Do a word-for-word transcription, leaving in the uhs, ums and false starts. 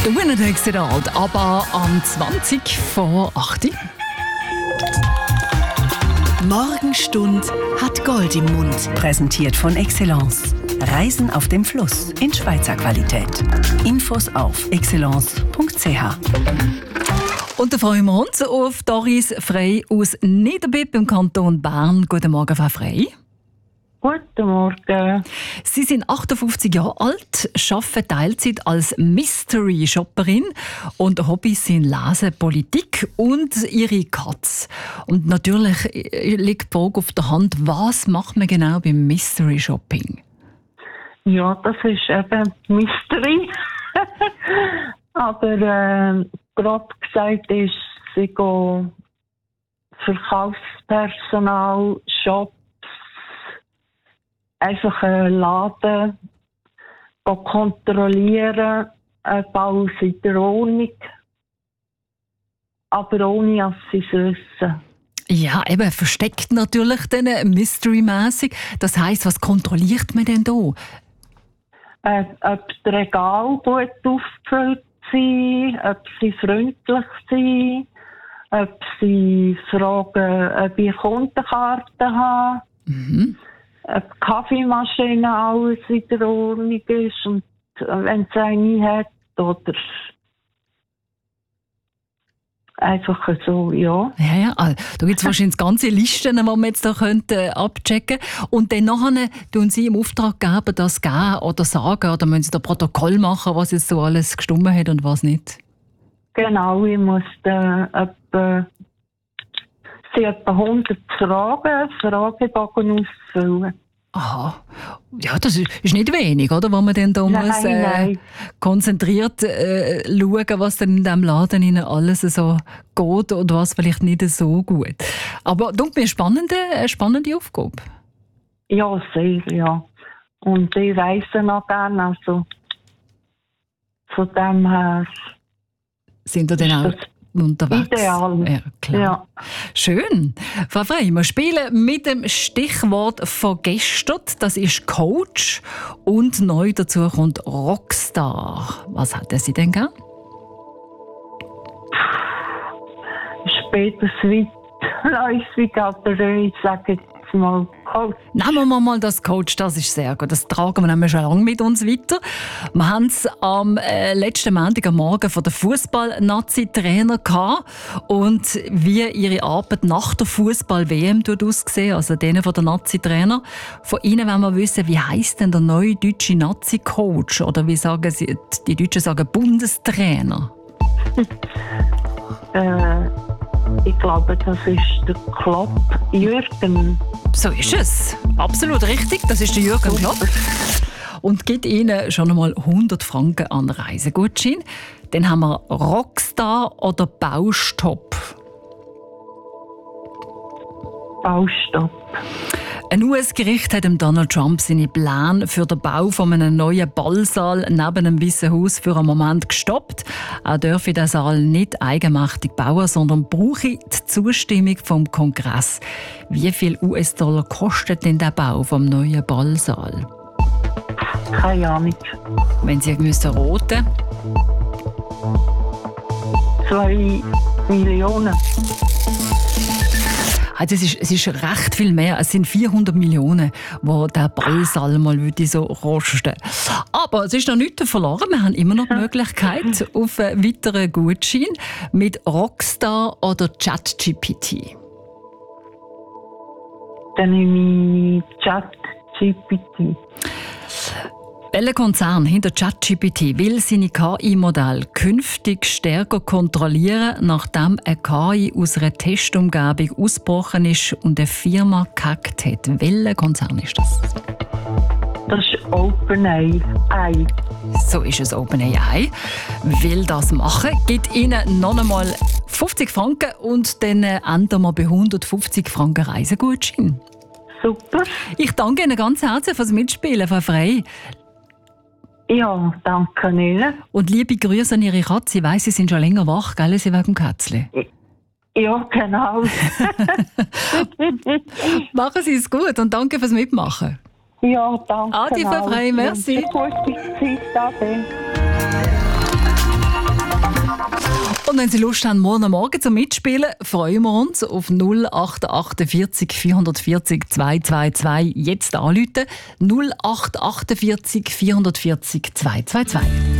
Der Winnertag aber am zwanzig vor acht. Morgenstund hat Gold im Mund. Präsentiert von Excellence. Reisen auf dem Fluss in Schweizer Qualität. Infos auf excellence punkt c h. Und dann freuen wir uns auf Doris Frey aus Niederbipp im Kanton Bern. Guten Morgen, Frau Frey. Guten Morgen. Sie sind achtundfünfzig Jahre alt, arbeiten Teilzeit als Mystery-Shopperin und Hobbys sind Lesen, Politik und ihre Katze. Und natürlich liegt die Frage auf der Hand, was macht man genau beim Mystery-Shopping? Ja, das ist eben Mystery. Aber äh, grob gesagt ist, sie gehen Verkaufspersonal, Shops, einfach einen Laden kontrollieren, ob alles in der Ordnung, aber ohne, dass sie es wissen. Ja, eben, versteckt natürlich dann mystery-mässig. Das heisst, was kontrolliert man denn da? Äh, ob die Regale gut aufgefüllt sind, ob sie freundlich sind, ob sie fragen, ob ich Kundenkarten habe, Mhm. ob die Kaffeemaschine alles in der Ordnung ist und wenn es eine hat, oder einfach so, ja. Ja, ja. Also, da gibt es wahrscheinlich ganze Listen, die man jetzt da könnte, abchecken könnte. Und dann nachher tun Sie im Auftraggeber das geben oder sagen, oder müssen Sie da Protokoll machen, was jetzt so alles gestimmt hat und was nicht? Genau, ich muss äh, etwa, sie etwa hundert Fragen, Fragebogen ausfüllen. Aha. Ja, das ist, ist nicht wenig, oder? Wo man dann da Nein, muss, äh, nein. konzentriert äh, schauen, was dann in diesem Laden Ihnen alles so geht und was vielleicht nicht so gut. Aber das ist eine spannende, eine spannende Aufgabe. Ja, sehr, ja. Und ich reise noch gerne, also von dem her Sind ihr dann auch das unterwegs? ideal. Ja, klar. Ja. Schön. Frau Frey, wir spielen mit dem Stichwort von gestern. Das ist Coach. Und neu dazu kommt Rockstar. Was hat Sie denn gern? Später weitläufig, aber ich sage jetzt mal Coach. Nehmen wir mal das Coach, das ist sehr gut. Das tragen wir nämlich schon lange mit uns weiter. Wir haben es am äh, letzten Montag am Morgen von der Fußball-Nazi-Trainer gehabt und wie ihre Arbeit nach der Fußball-W M aussehen, also denen von der Nazi-Trainer. Von Ihnen wollen wir wissen, wie heisst denn der neue deutsche Nazi-Coach? Oder wie sagen Sie, die Deutschen sagen Bundestrainer? Äh, ich glaube, das ist der Klopp Jürgen. So ist es. Absolut richtig. Das ist der Jürgen Klopp. Und gibt Ihnen schon einmal hundert Franken an Reisegutschein. Dann haben wir Rockstar oder Baustopp. Baustopp. Ein U S-Gericht hat dem Donald Trump seine Pläne für den Bau von einem neuen Ballsaal neben dem Weißen Haus für einen Moment gestoppt. Er dürfe den Saal nicht eigenmächtig bauen, sondern brauche die Zustimmung vom Kongress. Wie viel U S-Dollar kostet denn der Bau vom neuen Ballsaal? Keine Ahnung. Wenn Sie müssen roten. Zwei Millionen. Also es, ist, es ist recht viel mehr. Es sind vierhundert Millionen, die der Ballsaal mal würde so kosten. Aber es ist noch nichts verloren. Wir haben immer noch die Möglichkeit auf einen weiteren Gutschein mit Rockstar oder ChatGPT. Dann nehme ich ChatGPT. Welcher Konzern hinter ChatGPT will seine K I-Modelle künftig stärker kontrollieren, nachdem eine K I aus einer Testumgebung ausgebrochen ist und eine Firma gehackt hat? Welcher Konzern ist das? Das ist OpenAI. So ist es, OpenAI will das machen, gibt Ihnen noch einmal fünfzig Franken und dann enden wir bei hundertfünfzig Franken Reisegutschein. Super. Ich danke Ihnen ganz herzlich fürs Mitspielen, Frau Frey. Ja, danke Ihnen. Und liebe Grüße an Ihre Katze. Ich weiss, Sie sind schon länger wach, gell? Sie wegen dem Kätzchen. Ja, genau. Machen Sie es gut und danke fürs Mitmachen. Ja, danke. Adi, Frau Frey, merci. Gute Zeit, Ade. Und wenn Sie Lust haben, morgen Morgen zum Mitspielen, freuen wir uns auf null acht achtundvierzig vierhundertvierzig zweihundertzweiundzwanzig. Jetzt anrufen null acht achtundvierzig vierhundertvierzig zweihundertzweiundzwanzig.